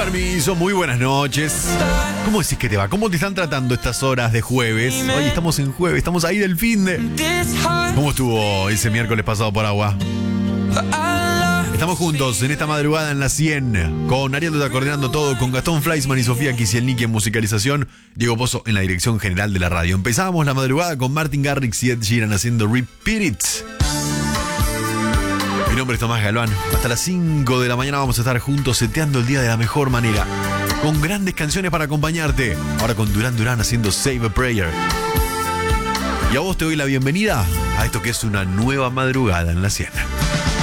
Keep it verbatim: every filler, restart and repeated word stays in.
permiso, muy buenas noches. ¿Cómo decís que te va? ¿Cómo te están tratando estas horas de jueves? Hoy estamos en jueves, estamos ahí del finde. ¿Cómo estuvo ese miércoles pasado por agua? Estamos juntos en esta madrugada en la cien, con Ariel Dota coordinando todo, con Gastón Fleischmann y Sofía Kisielniki en musicalización, Diego Pozo en la dirección general de la radio. Empezamos la madrugada con Martin Garrix y Ed Sheeran haciendo Repeat It. Mi nombre es Tomás Galván. Hasta las cinco de la mañana vamos a estar juntos seteando el día de la mejor manera, con grandes canciones para acompañarte. Ahora con Duran Duran haciendo Save a Prayer. Y a vos te doy la bienvenida a esto que es una nueva madrugada en la cien.